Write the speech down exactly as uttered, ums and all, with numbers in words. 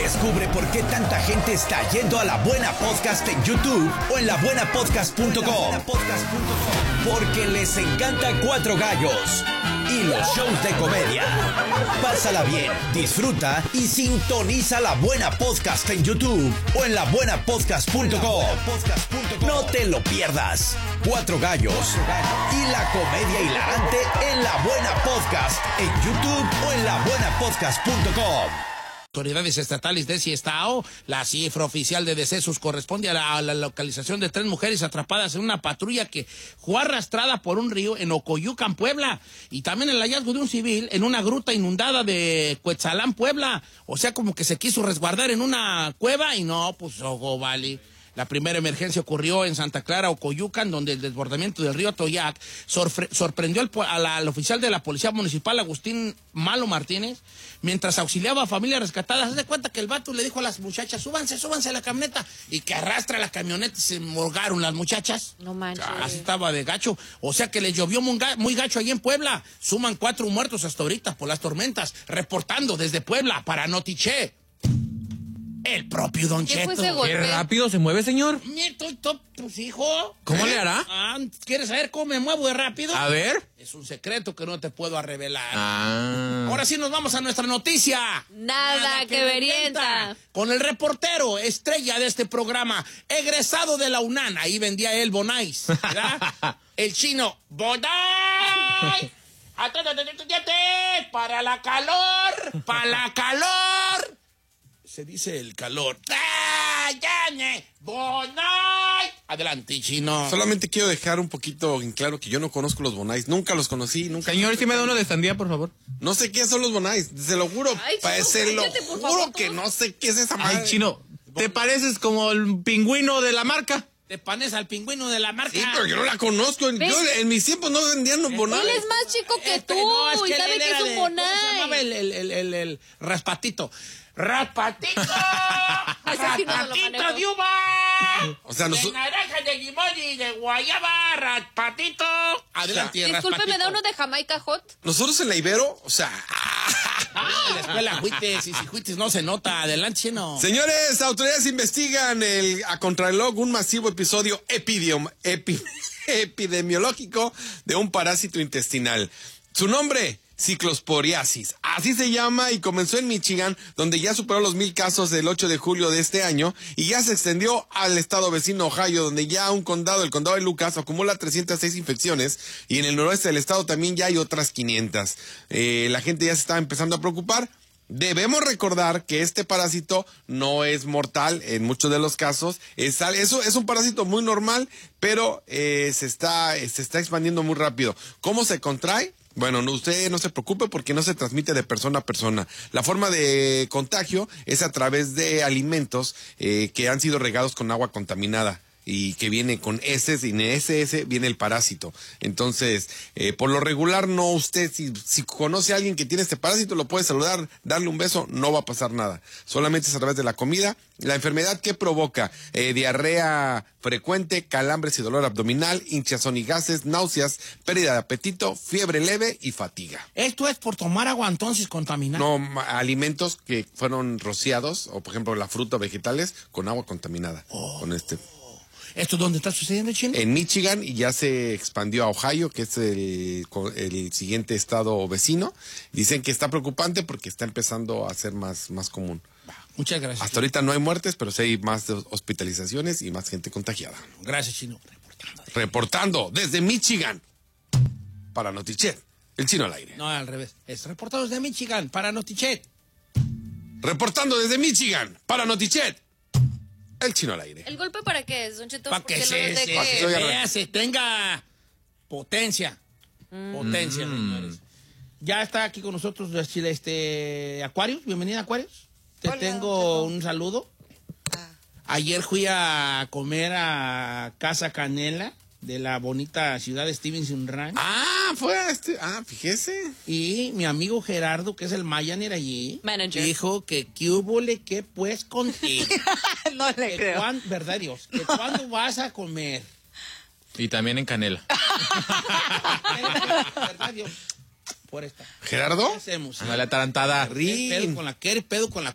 Descubre por qué tanta gente está yendo a La Buena Podcast en YouTube o en la buena podcast punto com. Porque les encanta Cuatro Gallos y los shows de comedia. Pásala bien, disfruta y sintoniza La Buena Podcast en YouTube o en la buena podcast punto com. No te lo pierdas. Cuatro Gallos y la comedia hilarante en La Buena Podcast en YouTube o en la buena podcast punto com. Autoridades estatales de ese estado, la cifra oficial de decesos corresponde a la, a la localización de tres mujeres atrapadas en una patrulla que fue arrastrada por un río en Ocoyucan, Puebla, y también el hallazgo de un civil en una gruta inundada de Cuetzalán, Puebla. O sea, como que se quiso resguardar en una cueva y no, pues ojo, vale. La primera emergencia ocurrió en Santa Clara, Ocoyucan, donde el desbordamiento del río Atoyac sorpre- sorprendió al, a la, al oficial de la Policía Municipal, Agustín Malo Martínez, mientras auxiliaba a familias rescatadas. Haz de cuenta que el vato le dijo a las muchachas, súbanse, súbanse a la camioneta, y que arrastra la camioneta y se morgaron las muchachas. No manches. Así estaba de gacho. O sea que les llovió muy, ga- muy gacho ahí en Puebla. Suman cuatro muertos hasta ahorita por las tormentas. Reportando desde Puebla para Notiche, el propio Don ¿Qué Cheto. fue ese golpe? ¿Qué rápido se mueve, señor? Nieto, to- pues hijo. ¿Cómo ¿Eh? le hará? Ah, ¿quieres saber cómo me muevo de rápido? A ver. Es un secreto que no te puedo revelar. Ah. Ahora sí nos vamos a nuestra noticia. Nada que verienta. Con el reportero estrella de este programa, egresado de la UNAM. Ahí vendía él Bonais, ¿verdad? El chino Bonais. Para la calor, para la calor. Se dice el calor. Adelante, chino. Solamente quiero dejar un poquito en claro que yo no conozco los Bonais, nunca los conocí, nunca. Señor, ¿sí me da uno de sandía, por favor? No sé qué son los Bonais, se lo juro, Ay, pa- Chino, se lo cállate, por juro favor, que todos. no sé qué es esa madre. Ay, chino, ¿te pareces como el pingüino de la marca? Te panes al pingüino de la marca. Sí, pero yo no la conozco, en, ¿Ves? yo, en mis tiempos no vendían los Bonais. Él es más chico que Este, tú no, es y que sabe él que era es un de- ¿cómo se llamaba bonai. el, el, el, el, el raspatito? ¡Raspatito! Ese sí no me lo ¡Raspatito manejo. de uva! O sea, de noso- naranja, de limón y de guayaba, raspatito. Adelante, Disculpe, ¿me da raspatito. uno de Jamaica Hot? Nosotros en la Ibero, o sea... Ah, en la escuela Juites, y si Juites no se nota. Adelante, chino. Señores, autoridades investigan el, a contrarreloj un masivo episodio epidiom- epi- epidemiológico de un parásito intestinal. Su nombre, ciclosporiasis. Así se llama y comenzó en Michigan, donde ya superó los mil casos el ocho de julio de este año y ya se extendió al estado vecino Ohio, donde ya un condado, el condado de Lucas, acumula trescientas seis infecciones y en el noroeste del estado también ya hay otras quinientas. Eh, la gente ya se está empezando a preocupar. Debemos recordar que este parásito no es mortal en muchos de los casos. Es, al- eso es un parásito muy normal, pero eh, se está, se está expandiendo muy rápido. ¿Cómo se contrae? Bueno, no, usted no se preocupe porque no se transmite de persona a persona. La forma de contagio es a través de alimentos eh, que han sido regados con agua contaminada y que viene con heces, y en ese ese viene el parásito. Entonces, eh, por lo regular, no usted, si, si conoce a alguien que tiene este parásito, lo puede saludar, darle un beso, no va a pasar nada. Solamente es a través de la comida. La enfermedad que provoca eh, diarrea frecuente, calambres y dolor abdominal, hinchazón y gases, náuseas, pérdida de apetito, fiebre leve y fatiga. Esto es por tomar agua entonces contaminada. No, ma- alimentos que fueron rociados, o por ejemplo la fruta o vegetales, con agua contaminada. Con este. ¿Esto dónde está sucediendo, chino? En Michigan y ya se expandió a Ohio, que es el, co- el siguiente estado vecino. Dicen que está preocupante porque está empezando a ser más, más común. Muchas gracias. Hasta ahorita no hay muertes, pero sí hay más de- hospitalizaciones y más gente contagiada. Gracias, chino. Reportando. Reportando desde Michigan para Notichet, el chino al aire. No, al revés. Es reportado desde Michigan para Notichet. Reportando desde Michigan para Notichet, el chino al aire. ¿El golpe para qué es, Don Cheto? Para que Porque se, lo se, de Pa' que que- se oiga- vea, se tenga potencia. Potencia, señores. Ya está aquí con nosotros este, este Aquarius. Bienvenida, Aquarius. Te Hola, tengo Cheto. un saludo. Ah, Ayer fui a comer a Casa Canela de la bonita ciudad de Stevenson Ranch. Ah, fue a este. Ah, fíjese. Y mi amigo Gerardo, que es el manager allí, Manager. dijo que qué hubole, que pues contigo. no le Que creo. cuán- ¿Verdad, Dios? Que cuándo vas a comer. Y también en canela. ¿Verdad, Dios? Por esta. ¿Gerardo? ¿Qué hacemos? A la tarantada. ¿Qué pedo con la, qué pedo con la